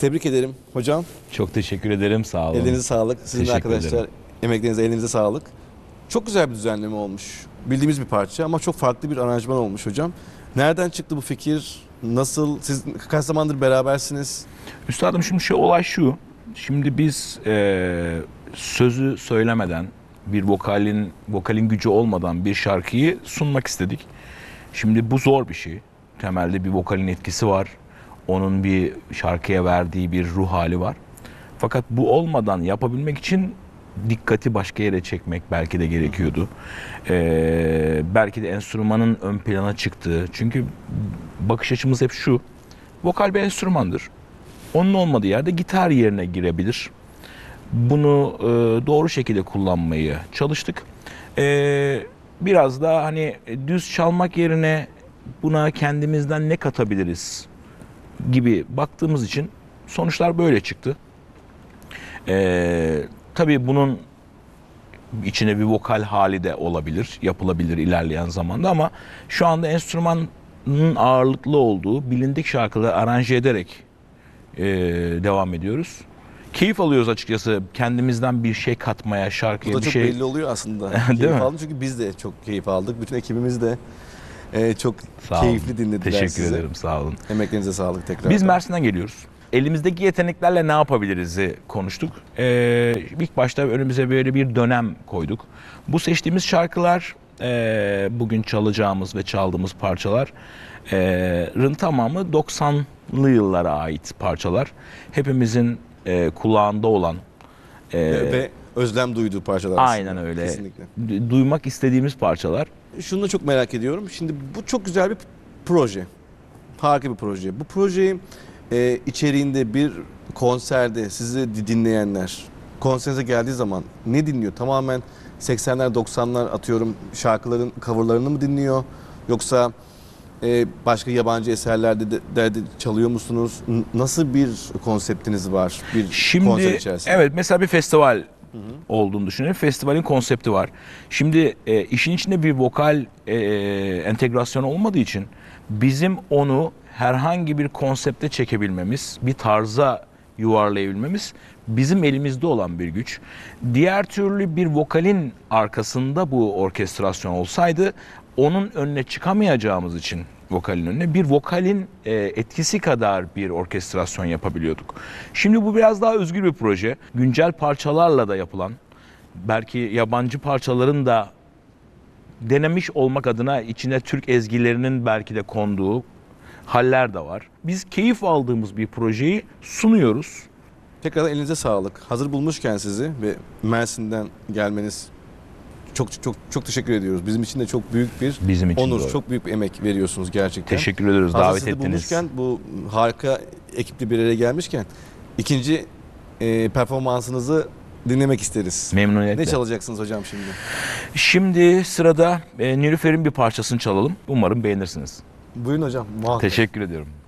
Tebrik ederim hocam. Çok teşekkür ederim. Sağ olun. Elinize sağlık. Sizin de Teşekkür arkadaşlar ederim. emeklerinize elinize sağlık. Çok güzel bir düzenleme olmuş. Bildiğimiz bir parça ama çok farklı bir aranjman olmuş hocam. Nereden çıktı bu fikir? Nasıl? Siz kaç zamandır berabersiniz? Üstadım şimdi olay şu. Şimdi biz sözü söylemeden, bir vokalin gücü olmadan bir şarkıyı sunmak istedik. Şimdi bu zor bir şey. Temelde bir vokalin etkisi var. Onun bir şarkıya verdiği bir ruh hali var. Fakat bu olmadan yapabilmek için dikkati başka yere çekmek belki de gerekiyordu. Belki de enstrümanın ön plana çıktığı. Çünkü bakış açımız hep şu. Vokal bir enstrümandır. Onun olmadığı yerde gitar yerine girebilir. Bunu doğru şekilde kullanmayı çalıştık. Biraz da hani düz çalmak yerine buna kendimizden ne katabiliriz gibi baktığımız için sonuçlar böyle çıktı. Tabii bunun içine bir vokal hali de olabilir, yapılabilir ilerleyen zamanda ama şu anda enstrümanın ağırlıklı olduğu bilindik şarkıları aranje ederek devam ediyoruz. Keyif alıyoruz açıkçası kendimizden bir şey katmaya, şarkıya Bu da bir çok şey. belli oluyor aslında. Değil Keyif mi? aldım çünkü biz de çok keyif aldık. Bütün ekibimiz de çok Sağ keyifli olun. dinlediler Teşekkür sizi. ederim, sağ olun. Emeklerinize sağlık tekrar. Biz Mersin'den geliyoruz. Elimizdeki yeteneklerle ne yapabiliriz'i konuştuk. İlk başta önümüze böyle bir dönem koyduk. Bu seçtiğimiz şarkılar, bugün çalacağımız ve çaldığımız parçaların tamamı 90'lı yıllara ait parçalar. Hepimizin kulağında olan Ve özlem duyduğu parçalar aslında. aynen öyle. Kesinlikle. Duymak istediğimiz parçalar. Şunu da çok merak ediyorum. Şimdi bu çok güzel bir proje. Harika bir proje. Bu projeyi içeriğinde bir konserde sizi dinleyenler konserinize geldiği zaman ne dinliyor? Tamamen 80'ler 90'lar atıyorum şarkıların coverlarını mı dinliyor? Yoksa başka yabancı eserlerde de çalıyor musunuz? Nasıl bir konseptiniz var bir konser Şimdi içerisinde? evet, mesela bir festival olduğunu düşünelim. Festivalin konsepti var. Şimdi işin içinde bir vokal entegrasyonu olmadığı için bizim onu herhangi bir konsepte çekebilmemiz, bir tarza yuvarlayabilmemiz bizim elimizde olan bir güç. Diğer türlü bir vokalin arkasında bu orkestrasyon olsaydı onun önüne çıkamayacağımız için vokalin önüne bir vokalin etkisi kadar bir orkestrasyon yapabiliyorduk. Şimdi bu biraz daha özgür bir proje. Güncel parçalarla da yapılan, belki yabancı parçaların da denemiş olmak adına içine Türk ezgilerinin belki de konduğu haller de var. Biz keyif aldığımız bir projeyi sunuyoruz. Tekrardan elinize sağlık. Hazır bulmuşken sizi ve Mersin'den gelmeniz çok teşekkür ediyoruz. Bizim için de çok büyük bir Bizim için onur, de. çok büyük bir emek veriyorsunuz gerçekten. Teşekkür ediyoruz Hazır davet sizi ettiniz. bulmuşken bu harika ekiple bir araya gelmişken ikinci performansınızı dinlemek isteriz. Memnuniyetle. Ne çalacaksınız hocam şimdi? Şimdi sırada Nilüfer'in bir parçasını çalalım. Umarım beğenirsiniz. Buyurun hocam. Muhakkak. Teşekkür ediyorum.